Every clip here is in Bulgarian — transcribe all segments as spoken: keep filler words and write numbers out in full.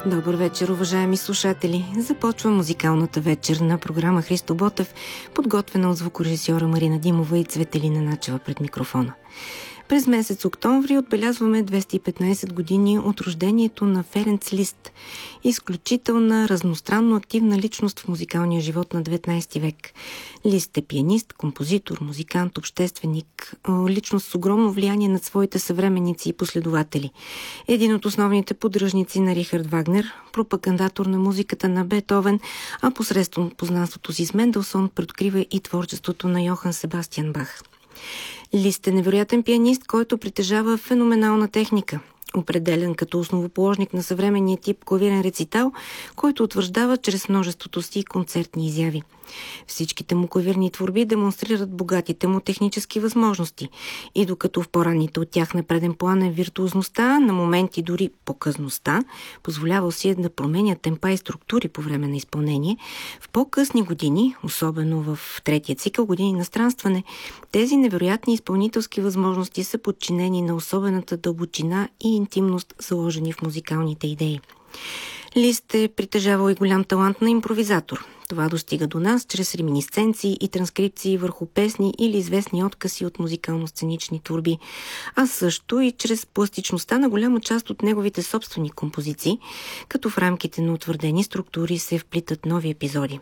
Добър вечер, уважаеми слушатели! Започва музикалната вечер на програма Христо Ботев, подготвена от звукорежисьора Марина Димова и Цветелина Начева пред микрофона. През месец октомври отбелязваме двеста и петнайсет години от рождението на Ференц Лист, изключителна, разностранно активна личност в музикалния живот на деветнайсети век. Лист е пианист, композитор, музикант, общественик, личност с огромно влияние над своите съвременници и последователи. Един от основните поддръжници на Рихард Вагнер, пропагандатор на музиката на Бетовен, а посредством познанството си с Менделсон предоткрива и творчеството на Йохан Себастиан Бах. Лист е невероятен пианист, който притежава феноменална техника, определен като основоположник на съвременния тип клавирен рецитал, който утвърждава чрез множеството си концертни изяви. Всичките му клавирни творби демонстрират богатите му технически възможности и докато в по-ранните от тях на преден план е виртуозността, на моменти дори показността, позволявал си е да променя темпа и структури по време на изпълнение, в по-късни години, особено в третия цикъл години на странстване, тези невероятни изпълнителски възможности са подчинени на особената дълбочина и интимност, заложени в музикалните идеи. Лист е притежавал и голям талант на импровизатор. Това достига до нас чрез реминисценции и транскрипции върху песни или известни откази от музикално-сценични творби, а също и чрез пластичността на голяма част от неговите собствени композиции, като в рамките на утвърдени структури се вплитат нови епизоди.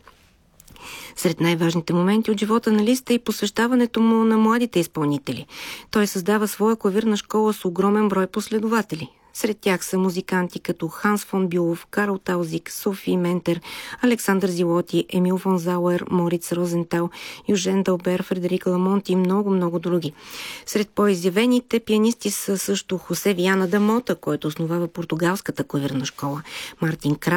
Сред най-важните моменти от живота на Лист е и посвещаването му на младите изпълнители. Той създава своя клавирна школа с огромен брой последователи. Сред тях са музиканти като Ханс фон Бюлов, Карл Таузик, Софи Ментер, Александър Зилоти, Емил фон Зауер, Мориц Розентал, Южен Далбер, Фредерик Ламонт и много-много други. Сред по-изявените пианисти са също Хосе Виана да Мота, който основава португалската клавирна школа, Мартин Крал,